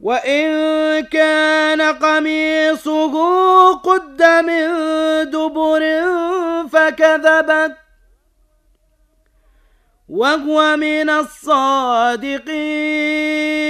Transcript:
وإن كان قميصه قد من دبر فكذبت وهو من الصادقين